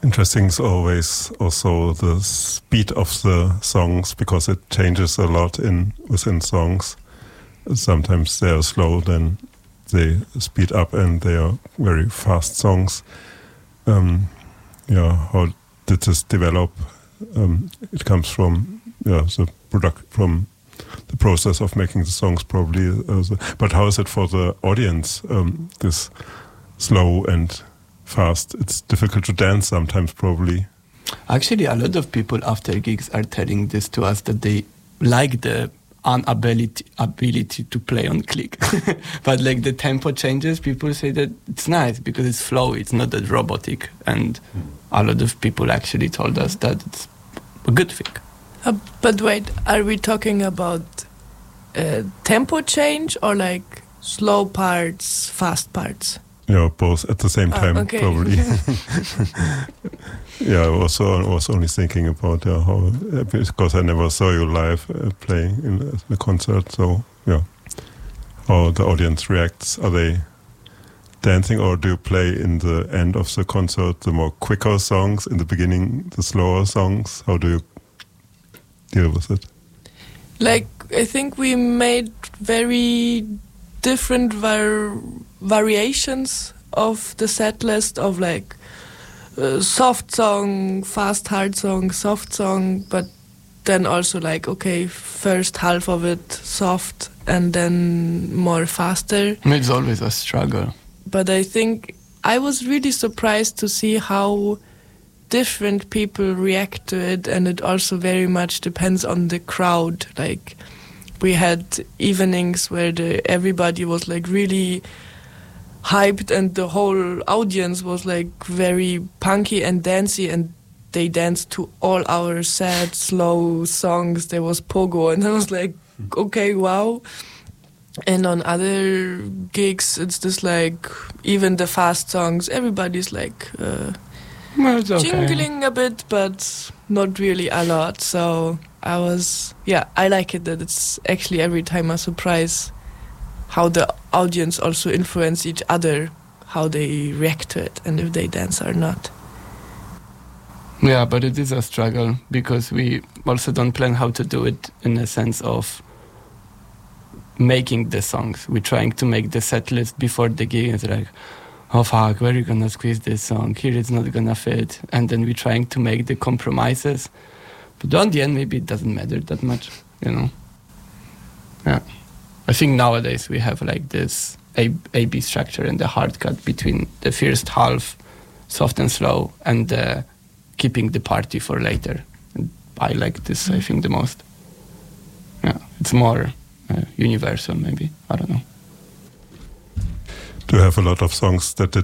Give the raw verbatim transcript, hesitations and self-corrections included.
Interesting is always also the speed of the songs, because it changes a lot in within songs. Sometimes they are slow, then they speed up, and they are very fast songs. Um, yeah, how did this develop? Um, it comes from yeah the product from the process of making the songs, probably. Uh, the, but how is it for the audience? Um, this slow and fast. It's difficult to dance sometimes, probably. Actually, a lot of people after gigs are telling this to us, that they like the inability ability to play on click. But like the tempo changes, people say that it's nice because it's flowy, it's not that robotic. And mm. a lot of people actually told us that it's a good thing. Uh, but wait, are we talking about uh, tempo change or like slow parts, fast parts? Yeah, both at the same time, oh, okay. probably. Yeah, I was, I was only thinking about uh, how, because I never saw you live uh, playing in a concert, so yeah, how the audience reacts. Are they dancing, or do you play in the end of the concert the more quicker songs, in the beginning the slower songs? How do you deal with it? Like, I think we made very different var- variations of the set list of like uh, soft song, fast hard song, soft song, but then also like, okay, first half of it soft and then more faster. It's always a struggle. But I think I was really surprised to see how different people react to it, and it also very much depends on the crowd. Like, we had evenings where the, everybody was like really hyped, and the whole audience was like very punky and dancey, and they danced to all our sad, slow songs. There was pogo, and I was like, okay, wow. And on other gigs, it's just like, even the fast songs, everybody's like uh, well, it's okay. jingling a bit, but not really a lot. So I was, yeah, I like it that it's actually every time a surprise how the audience also influence each other, how they react to it, and if they dance or not. Yeah, but it is a struggle, because we also don't plan how to do it in a sense of making the songs. We're trying to make the set list before the gig, and it's like, oh fuck, where are you gonna squeeze this song? Here it's not gonna fit. And then we're trying to make the compromises. But on the end, maybe it doesn't matter that much, you know? Yeah. I think nowadays we have like this A, A B structure and the hard cut between the first half, soft and slow, and the keeping the party for later. And I like this, I think, the most. Yeah, it's more uh, universal, maybe. I don't know. Do you have a lot of songs that did